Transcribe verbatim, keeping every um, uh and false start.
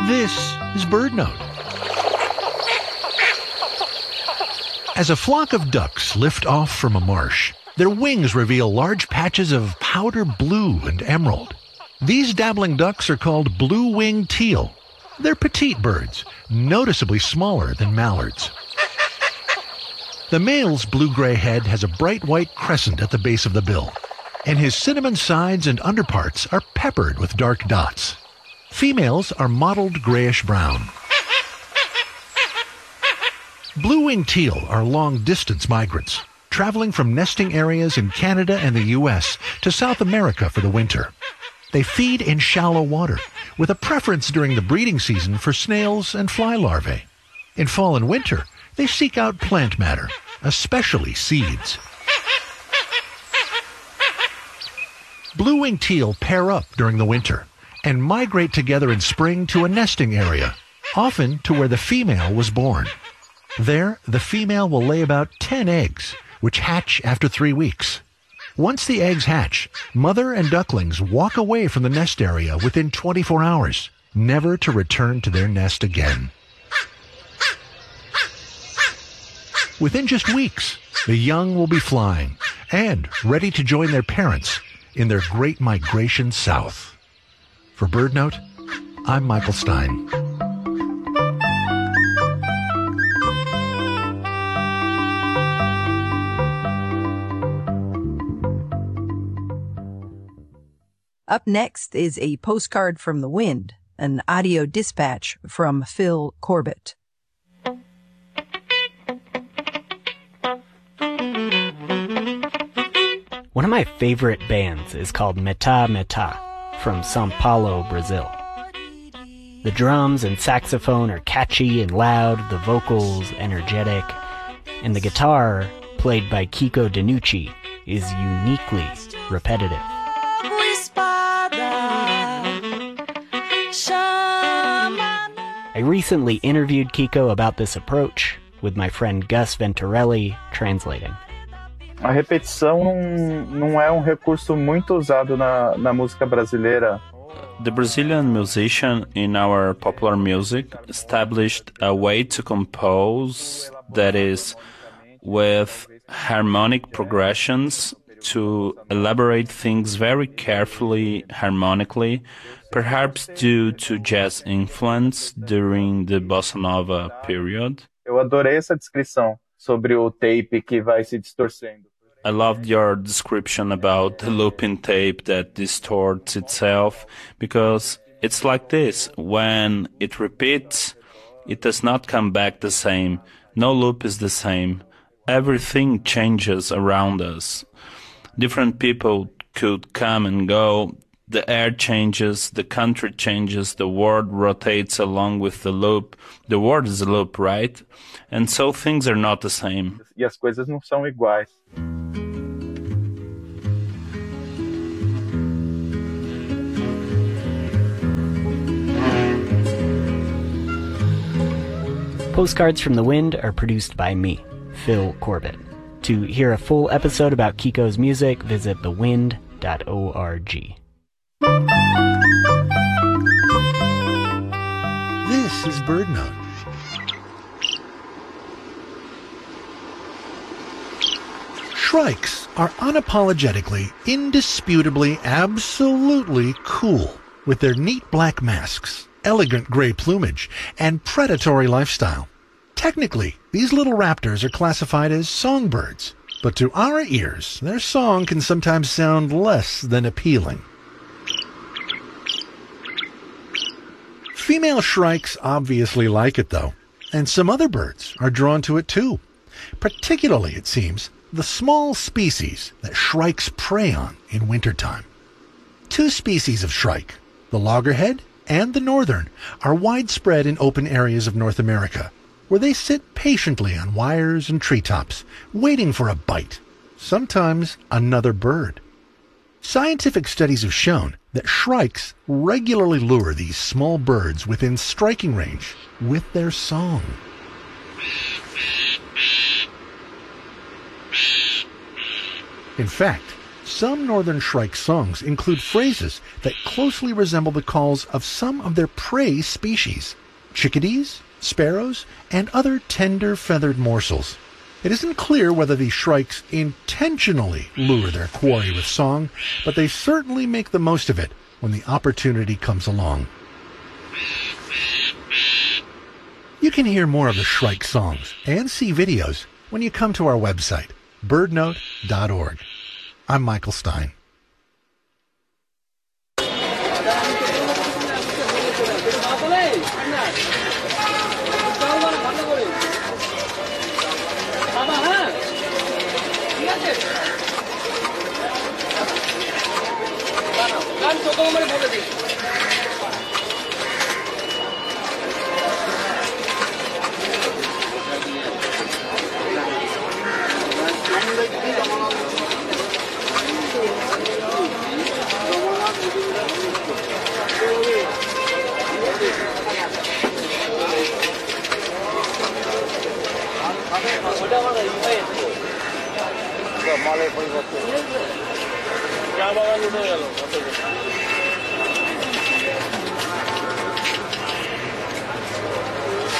This is BirdNote. As a flock of ducks lift off from a marsh, their wings reveal large patches of powder blue and emerald. These dabbling ducks are called blue-winged teal. They're petite birds, noticeably smaller than mallards. The male's blue-gray head has a bright white crescent at the base of the bill, and his cinnamon sides and underparts are peppered with dark dots. Females are mottled grayish-brown. Blue-winged teal are long-distance migrants, traveling from nesting areas in Canada and the U S to South America for the winter. They feed in shallow water, with a preference during the breeding season for snails and fly larvae. In fall and winter, they seek out plant matter, especially seeds. Blue-winged teal pair up during the winter and migrate together in spring to a nesting area, often to where the female was born. There, the female will lay about ten eggs, which hatch after three weeks. Once the eggs hatch, mother and ducklings walk away from the nest area within twenty-four hours, never to return to their nest again. Within just weeks, the young will be flying and ready to join their parents in their great migration south. For BirdNote, I'm Michael Stein. Up next is a postcard from the wind, an audio dispatch from Phil Corbett. One of my favorite bands is called Meta Meta from São Paulo, Brazil. The drums and saxophone are catchy and loud, the vocals energetic, and the guitar, played by Kiko Danucci, is uniquely repetitive. I recently interviewed Kiko about this approach, with my friend Gus Venturelli translating. A repetição não, não é um recurso muito usado na, na música brasileira. The Brazilian musician in our popular music established a way to compose that is with harmonic progressions to elaborate things very carefully, harmonically, perhaps due to jazz influence during the Bossa Nova period. Eu adorei essa descrição sobre o tape que vai se distorcendo. I loved your description about the looping tape that distorts itself, because it's like this. When it repeats, it does not come back the same. No loop is the same. Everything changes around us. Different people could come and go. The air changes, the country changes, the world rotates along with the loop. The world is a loop, right? And so things are not the same. E as coisas não são iguais. Postcards from the Wind are produced by me, Phil Corbett. To hear a full episode about Kiko's music, visit the wind dot org. This is BirdNote. Shrikes are unapologetically, indisputably, absolutely cool with their neat black masks, elegant gray plumage, and predatory lifestyle. Technically, these little raptors are classified as songbirds, but to our ears, their song can sometimes sound less than appealing. Female shrikes obviously like it, though, and some other birds are drawn to it too. Particularly, it seems, the small species that shrikes prey on in wintertime. Two species of shrike, the loggerhead and the northern, are widespread in open areas of North America, where they sit patiently on wires and treetops, waiting for a bite, sometimes another bird. Scientific studies have shown that shrikes regularly lure these small birds within striking range with their song. In fact, Some Northern Shrike songs include phrases that closely resemble the calls of some of their prey species, chickadees, sparrows, and other tender feathered morsels. It isn't clear whether these shrikes intentionally lure their quarry with song, but they certainly make the most of it when the opportunity comes along. You can hear more of the Shrike songs and see videos when you come to our website, bird note dot org. I'm Michael Stein. মালে পরিবর্তন চা বাগান উঠে গেল